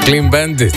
Clean Bandit.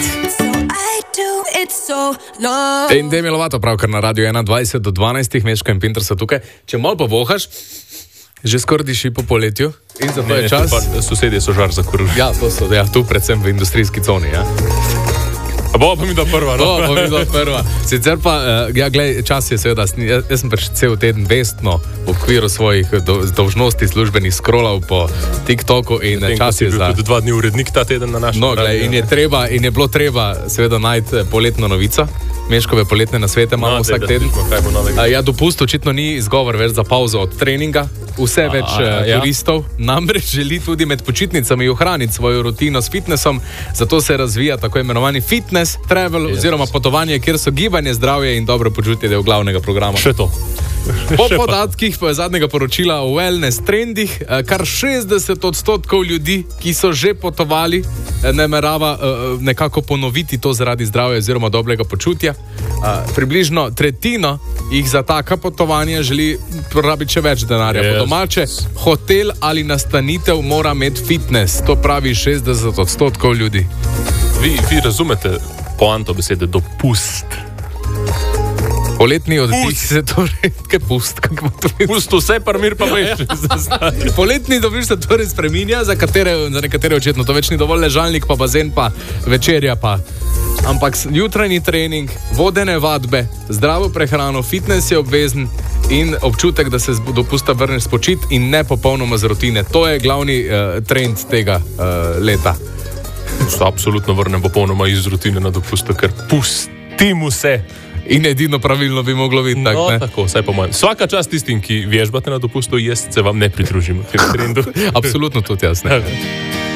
In Demi Lovato pravkar na Radio 21 do 12, Meško in Pinter so tukaj. Če malo povohaš, že skoraj diši po poletju in zato je čas. Sosedje so žar zakurili. Ja, to so, ja, tu predvsem v industrijski coni, ja. Bo pa mi da prva, no? Bo pa mi da prva. Sicer pa, ja, glej, čas je seveda, jaz sem pač cel teden vestno v okviru svojih dolžnosti službenih scrollal po TikToku in čas je za... Tudi 2 dni urednik ta teden na našem radio. No, glej, in je bilo treba seveda najti poletno novico. Meškove poletne nasvete imamo vsak teden. Ja, dopust očitno ni izgovor več za pauzo od treninga. Vse več turistov namreč želi tudi med počitnicami ohraniti svojo rutino s fitnessom, zato se razvija tako imenovani fitness travel oziroma potovanje, kjer so gibanje, zdravje in dobro počutje del glavnega programa. Še to. Po podatkih zadnjega poročila o wellness trendih, kar 60% ljudi, ki so že potovali, namerava nekako ponoviti to zaradi zdravja oziroma dobrega počutja. Približno tretjino jih za taka potovanja želi porabiti še več denarja. Po domače, hotel ali nastanitev mora imeti fitness. To pravi 60% ljudi. Vi razumete poanto besede dopust? Poletni oddih se torej... Kaj pust? Pust vse, par mir pa veš. Poletni dobiš se torej spreminja, za nekatere očetno to več ni dovolj, ležalnik pa bazen pa večerja pa. Ampak jutranji trening, vodene vadbe, zdravo prehrano, fitness je obvezen in občutek, da se dopusta vrneš spočit in ne popolnoma z rutine. To je glavni trend tega leta. Se absolutno vrnem popolnoma iz rutine na dopusta, ker pustim vse. In edino pravilno bi moglo biti tak, no, ne? Tako, vsaj po mojem. Svaka čast tistim, ki vežbate na dopustu, jaz se vam ne pridružim v tem trendu. Absolutno tudi jaz, ne?